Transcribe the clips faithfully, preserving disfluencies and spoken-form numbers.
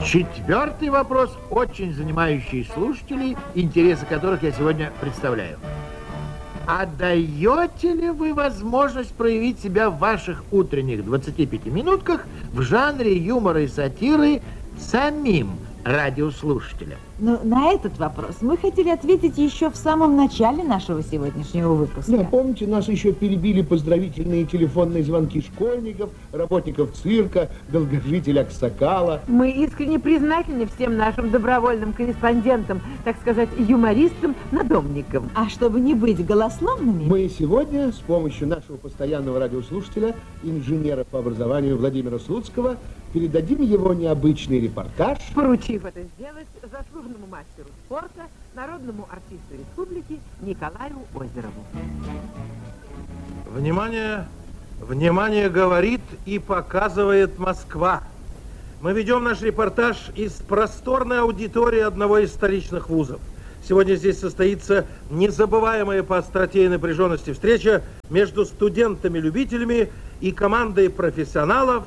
Четвертый вопрос, очень занимающий слушателей, интересы которых я сегодня представляю. А даете ли вы возможность проявить себя в ваших утренних двадцати пяти минутках в жанре юмора и сатиры самим радиослушателям? Ну, на этот вопрос мы хотели ответить еще в самом начале нашего сегодняшнего выпуска. Да, помните, нас еще перебили поздравительные телефонные звонки школьников, работников цирка, долгожителя Аксакала. Мы искренне признательны всем нашим добровольным корреспондентам, так сказать, юмористам, надомникам. А чтобы не быть голословными... Мы сегодня с помощью нашего постоянного радиослушателя, инженера по образованию Владимира Слуцкого, передадим его необычный репортаж, поручив это сделать заслуженному мастеру спорта, народному артисту республики Николаю Озерову. Внимание, внимание, говорит и показывает Москва. Мы ведем наш репортаж из просторной аудитории одного из столичных вузов. Сегодня здесь состоится незабываемая по остроте и напряженности встреча между студентами-любителями и командой профессионалов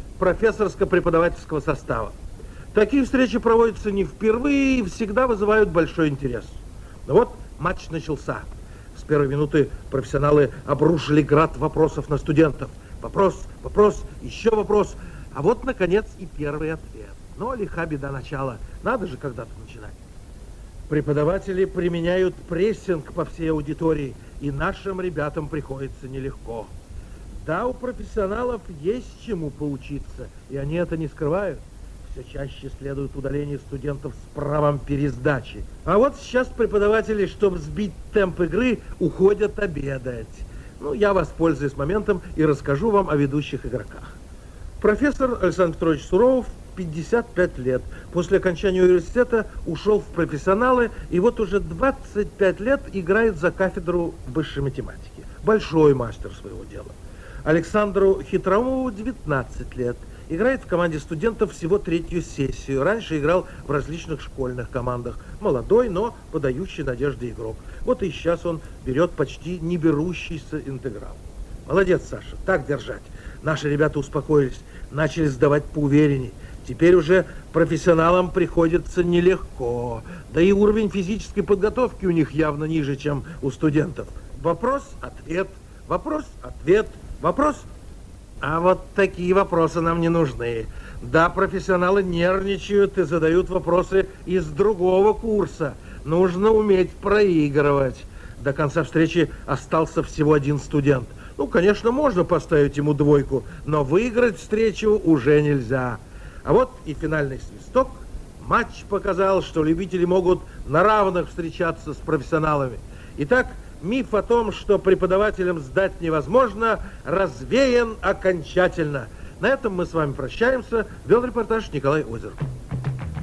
профессорско-преподавательского состава. Такие встречи проводятся не впервые и всегда вызывают большой интерес. Но вот матч начался. С первой минуты профессионалы обрушили град вопросов на студентов. Вопрос, вопрос, еще вопрос. А вот, наконец, и первый ответ. Но лиха беда начала. Надо же когда-то начинать. Преподаватели применяют прессинг по всей аудитории, и нашим ребятам приходится нелегко. Да, у профессионалов есть чему поучиться, и они это не скрывают. Все чаще следует удаление студентов с правом пересдачи. А вот сейчас преподаватели, чтобы сбить темп игры, уходят обедать. Ну, я воспользуюсь моментом и расскажу вам о ведущих игроках. Профессор Александр Петрович Суровов, пятьдесят пять лет. После окончания университета ушел в профессионалы, и вот уже двадцать пять лет играет за кафедру высшей математики. Большой мастер своего дела. Александру Хитромову девятнадцать лет. Играет в команде студентов всего третью сессию. Раньше играл в различных школьных командах. Молодой, но подающий надежды игрок. Вот и сейчас он берет почти не берущийся интеграл. Молодец, Саша, так держать. Наши ребята успокоились, начали сдавать поуверенней. Теперь уже профессионалам приходится нелегко. Да и уровень физической подготовки у них явно ниже, чем у студентов. Вопрос-ответ, вопрос-ответ. Вопрос? А вот такие вопросы нам не нужны. Да, профессионалы нервничают и задают вопросы из другого курса. Нужно уметь проигрывать. До конца встречи остался всего один студент. Ну, конечно, можно поставить ему двойку, но выиграть встречу уже нельзя. А вот и финальный свисток. Матч показал, что любители могут на равных встречаться с профессионалами. Итак, миф о том, что преподавателям сдать невозможно, развеян окончательно. На этом мы с вами прощаемся. Вел репортаж Николай Озеров.